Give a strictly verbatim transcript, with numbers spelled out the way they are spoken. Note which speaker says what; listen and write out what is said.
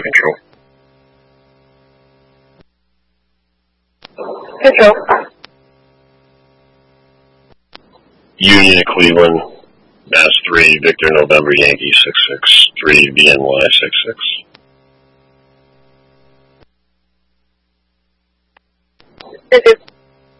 Speaker 1: Control.
Speaker 2: Control.
Speaker 1: Union Cleveland, Mass three, Victor November Yankee six six three, V N Y six six.